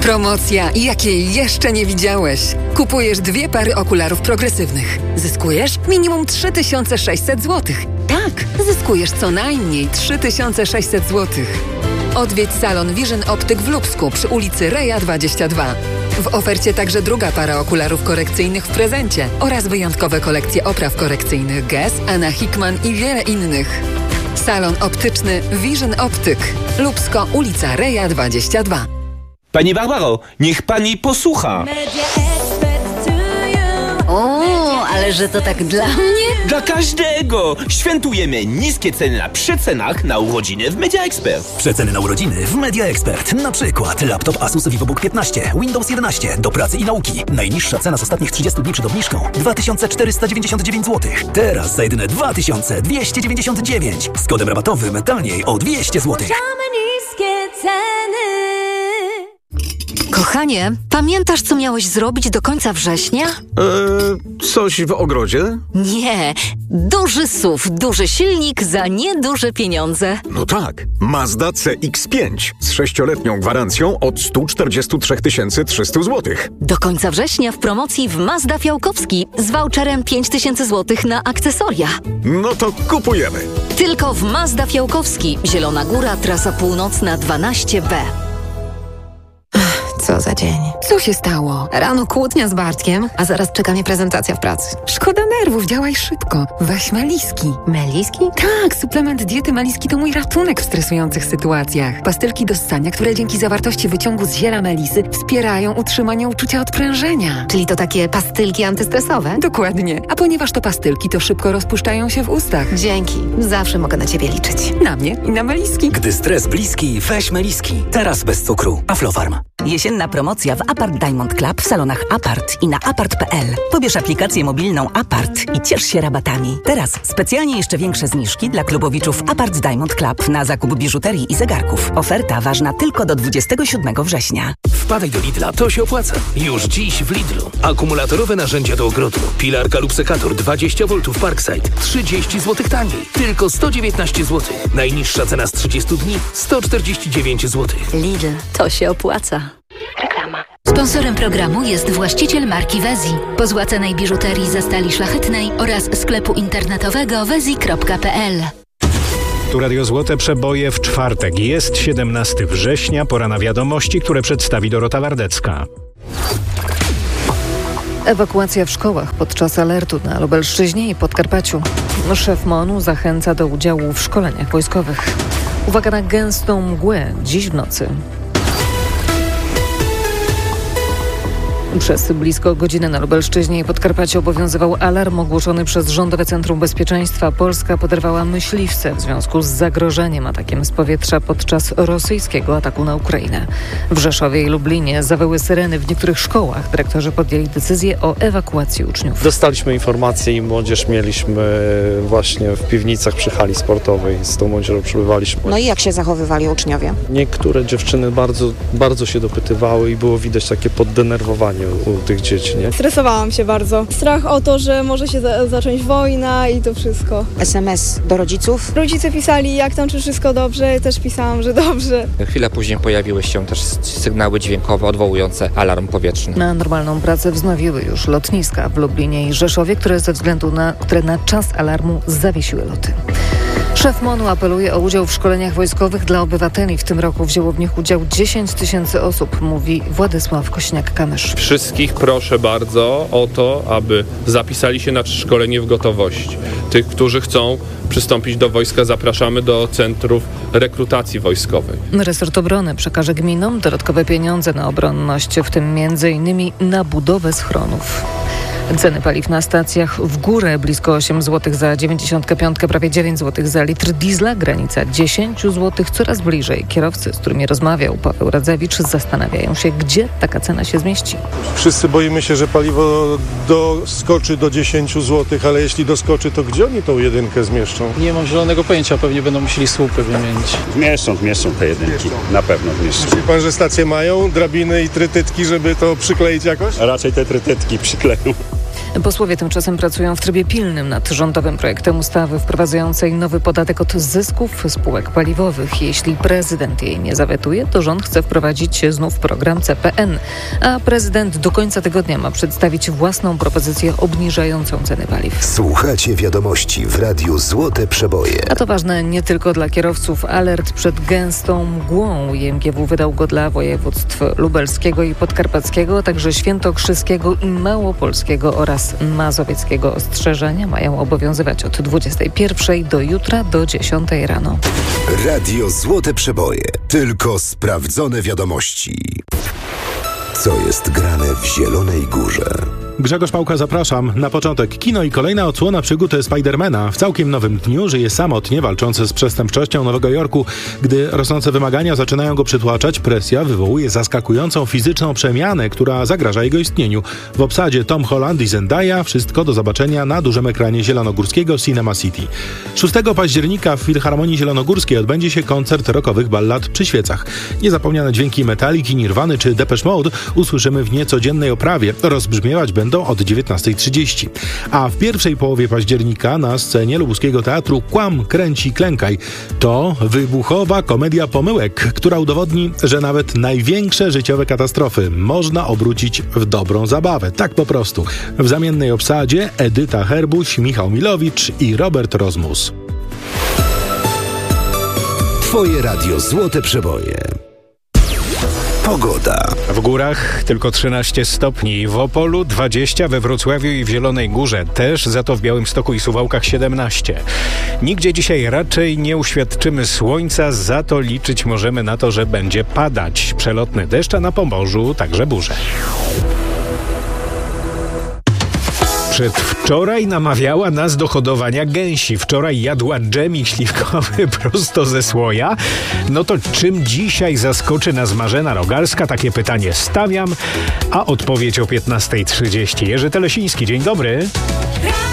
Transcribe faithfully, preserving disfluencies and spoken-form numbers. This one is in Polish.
Promocja, jakiej jeszcze nie widziałeś. Kupujesz dwie pary okularów progresywnych. Zyskujesz minimum trzy tysiące sześćset złotych. Tak, zyskujesz co najmniej trzy tysiące sześćset złotych. Odwiedź salon Vision Optyk w Lubsku przy ulicy Reja dwadzieścia dwa. W ofercie także druga para okularów korekcyjnych w prezencie oraz wyjątkowe kolekcje opraw korekcyjnych Guess, Anna Hickman i wiele innych. Salon optyczny Vision Optyk. Lubsko, ulica Reja dwadzieścia dwa. Pani Barbaro, niech pani posłucha. O, ale że to tak dla mnie? Dla każdego! Świętujemy niskie ceny na przecenach na urodziny w Media Expert. Przeceny na urodziny w Media Expert. Na przykład laptop Asus VivoBook piętnaście, Windows jedenaście do pracy i nauki. Najniższa cena z ostatnich trzydziestu dni przed obniżką dwa tysiące czterysta dziewięćdziesiąt dziewięć złotych. Teraz za jedyne dwa tysiące dwieście dziewięćdziesiąt dziewięć. Z kodem rabatowym taniej o dwieście złotych. Niskie ceny. Kochanie, pamiętasz, co miałeś zrobić do końca września? Eee, coś w ogrodzie? Nie, duży S U V, duży silnik za nieduże pieniądze. No tak, Mazda C X pięć z sześcioletnią gwarancją od sto czterdzieści trzy tysiące trzysta złotych. Do końca września w promocji w Mazda Fiałkowski z voucherem pięć tysięcy złotych na akcesoria. No to kupujemy. Tylko w Mazda Fiałkowski, Zielona Góra, trasa północna dwanaście B. Co za dzień. Co się stało? Rano kłótnia z Bartkiem, a zaraz czeka mnie prezentacja w pracy. Szkoda nerwów, działaj szybko. Weź Meliski. Meliski? Tak, suplement diety Meliski to mój ratunek w stresujących sytuacjach. Pastylki do ssania, które dzięki zawartości wyciągu z ziela melisy wspierają utrzymanie uczucia odprężenia. Czyli to takie pastylki antystresowe? Dokładnie. A ponieważ to pastylki, to szybko rozpuszczają się w ustach. Dzięki. Zawsze mogę na ciebie liczyć. Na mnie i na Meliski. Gdy stres bliski, weź Meliski. Teraz bez cukru. Aflofarm. Jesienna promocja w Apart Diamond Club w salonach Apart i na apart kropka p l. Pobierz aplikację mobilną Apart i ciesz się rabatami. Teraz specjalnie jeszcze większe zniżki dla klubowiczów Apart Diamond Club na zakup biżuterii i zegarków. Oferta ważna tylko do dwudziestego siódmego września. Wpadaj do Lidla, to się opłaca. Już dziś w Lidlu. Akumulatorowe narzędzia do ogrodu. Pilarka lub sekator dwadzieścia woltów Parkside. trzydzieści złotych taniej. Tylko sto dziewiętnaście złotych. Najniższa cena z trzydziestu dni sto czterdzieści dziewięć złotych. Lidl, to się opłaca. Reklama. Sponsorem programu jest właściciel marki Wezi, pozłacanej biżuterii ze stali szlachetnej oraz sklepu internetowego wezi kropka p l. Tu Radio Złote Przeboje w czwartek. Jest siedemnastego września, pora na wiadomości, które przedstawi Dorota Wardecka. Ewakuacja w szkołach podczas alertu na Lubelszczyźnie i Podkarpaciu. Szef M O N-u zachęca do udziału w szkoleniach wojskowych. Uwaga na gęstą mgłę dziś w nocy. Przez blisko godzinę na Lubelszczyźnie i Podkarpaciu obowiązywał alarm ogłoszony przez Rządowe Centrum Bezpieczeństwa. Polska poderwała myśliwce w związku z zagrożeniem atakiem z powietrza podczas rosyjskiego ataku na Ukrainę. W Rzeszowie i Lublinie zawyły syreny w niektórych szkołach. Dyrektorzy podjęli decyzję o ewakuacji uczniów. Dostaliśmy informację i młodzież mieliśmy właśnie w piwnicach przy hali sportowej. Z tą młodzieżą przebywaliśmy. No i jak się zachowywali uczniowie? Niektóre dziewczyny bardzo, bardzo się dopytywały i było widać takie poddenerwowanie u tych dzieci, nie? Stresowałam się bardzo. Strach o to, że może się za- zacząć wojna i to wszystko. es em es do rodziców? Rodzice pisali, jak tam, czy wszystko dobrze. Też pisałam, że dobrze. Chwilę później pojawiły się też sygnały dźwiękowe odwołujące alarm powietrzny. Na normalną pracę wznowiły już lotniska w Lublinie i Rzeszowie, które ze względu na, które na czas alarmu zawiesiły loty. Szef M O N-u apeluje o udział w szkoleniach wojskowych dla obywateli. W tym roku wzięło w nich udział dziesięć tysięcy osób, mówi Władysław Kośniak-Kamysz. Wszystkich proszę bardzo o to, aby zapisali się na szkolenie w gotowości. Tych, którzy chcą przystąpić do wojska, zapraszamy do centrów rekrutacji wojskowej. Resort Obrony przekaże gminom dodatkowe pieniądze na obronność, w tym między innymi na budowę schronów. Ceny paliw na stacjach w górę, blisko osiem złotych za dziewięćdziesiąt pięć, prawie dziewięć złotych za litr diesla, granica dziesięć złotych coraz bliżej. Kierowcy, z którymi rozmawiał Paweł Radzewicz, zastanawiają się, gdzie taka cena się zmieści. Wszyscy boimy się, że paliwo doskoczy do dziesięć złotych, ale jeśli doskoczy, to gdzie oni tą jedynkę zmieszczą? Nie mam zielonego pojęcia, pewnie będą musieli słupy wymienić. Zmieszczą, zmieszczą te jedynki, na pewno zmieszczą. Myśli pan, że stacje mają drabiny i trytytki, żeby to przykleić jakoś? A raczej te trytytki przykleją. Posłowie tymczasem pracują w trybie pilnym nad rządowym projektem ustawy wprowadzającej nowy podatek od zysków spółek paliwowych. Jeśli prezydent jej nie zawetuje, to rząd chce wprowadzić znów program C P N, a prezydent do końca tygodnia ma przedstawić własną propozycję obniżającą ceny paliw. Słuchacie wiadomości w Radiu Złote Przeboje. A to ważne nie tylko dla kierowców. Alert przed gęstą mgłą. I M G W wydał go dla województw lubelskiego i podkarpackiego, a także świętokrzyskiego i małopolskiego oraz mazowieckiego. Ostrzeżenia mają obowiązywać od dwudziestej pierwszej do jutra do dziesiątej rano. Radio Złote Przeboje. Tylko sprawdzone wiadomości. Co jest grane w Zielonej Górze? Grzegorz Pałka, zapraszam. Na początek kino i kolejna odsłona przygód Spidermana. W całkiem nowym dniu żyje samotnie walczący z przestępczością Nowego Jorku. Gdy rosnące wymagania zaczynają go przytłaczać, presja wywołuje zaskakującą fizyczną przemianę, która zagraża jego istnieniu. W obsadzie Tom Holland i Zendaya. Wszystko do zobaczenia na dużym ekranie zielonogórskiego Cinema City. szóstego października w Filharmonii Zielonogórskiej odbędzie się koncert rockowych ballad przy świecach. Niezapomniane dźwięki Metaliki, Nirwany czy Depeche Mode usłyszymy w niecodziennej oprawie. Rozbrzmiewać będą od dziewiętnastej trzydzieści. A w pierwszej połowie października na scenie Lubuskiego Teatru Kłam, kręci, klękaj. To wybuchowa komedia pomyłek, która udowodni, że nawet największe życiowe katastrofy można obrócić w dobrą zabawę. Tak po prostu. W zamiennej obsadzie Edyta Herbuś, Michał Milowicz i Robert Rozmus. Twoje Radio Złote Przeboje. Pogoda. W górach tylko trzynaście stopni, w Opolu dwadzieścia, we Wrocławiu i w Zielonej Górze też, za to w Białymstoku i Suwałkach siedemnaście. Nigdzie dzisiaj raczej nie uświadczymy słońca, za to liczyć możemy na to, że będzie padać. Przelotny deszcz, a na Pomorzu także burze. Przedwczoraj namawiała nas do hodowania gęsi. Wczoraj jadła dżemik śliwkowy prosto ze słoja. No to czym dzisiaj zaskoczy nas Marzena Rogalska? Takie pytanie stawiam, a odpowiedź o piętnastej trzydzieści. Jerzy Telesiński, dzień dobry.